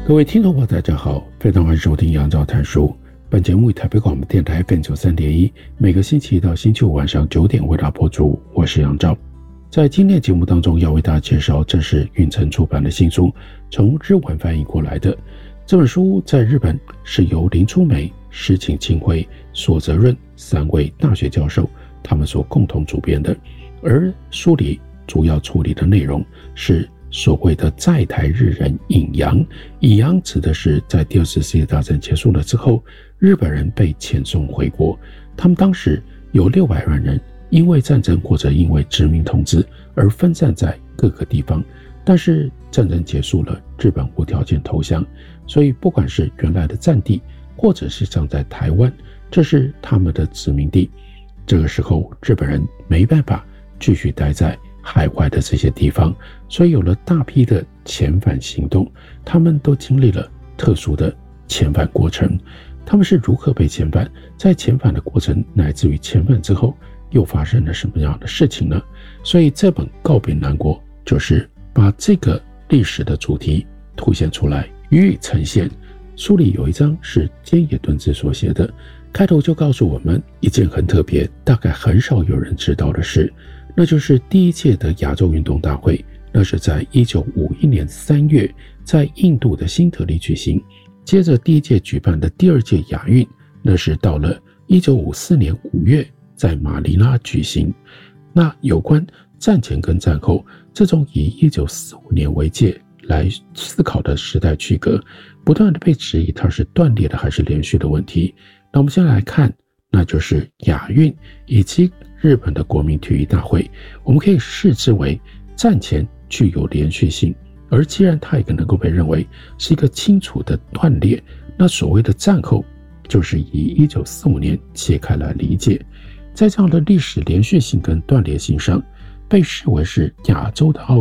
各位听众朋友大家好，非常欢迎收听杨照谈书。本节目以台北广播电台 FM93.1每个星期一到星期五晚上9点为大家播出，我是杨照。在今天节目当中要为大家介绍，这是允晨出版的新书，从日文翻译过来的。这本书在日本是由林初美、石井清辉、索泽润3位大学教授他们所共同主编的，而书里主要处理的内容是所谓的在台日人引洋。引洋指的是在第二次世界大战结束了之后，日本人被遣送回国，他们当时有600万人因为战争或者因为殖民统治而分散在各个地方，但是战争结束了，日本无条件投降，所以不管是原来的战地或者是像在台湾，这是他们的殖民地。这个时候日本人没办法继续待在海外的这些地方，所以有了大批的遣返行动，他们都经历了特殊的遣返过程。他们是如何被遣返，在遣返的过程乃至于遣返之后又发生了什么样的事情呢？所以这本《告别南国》就是把这个历史的主题凸显出来，予以呈现。书里有一章是菅野敦子所写的，开头就告诉我们一件很特别，大概很少有人知道的事，那就是第一届的亚洲运动大会，那是在1951年3月在印度的新德里举行。接着第一届举办的第二届亚运，那是到了1954年5月在马尼拉举行。那有关战前跟战后这种以1945年为界来思考的时代区隔，不断的被质疑它是断裂的还是连续的问题。那我们先来看，那就是亚运以及日本的国民体育大会，我们可以视之为战前具有连续性，而既然它也能够被认为是一个清楚的断裂，那所谓的战后就是以1945年切开来理解。在这样的历史连续性跟断裂性上，被视为是亚洲的奥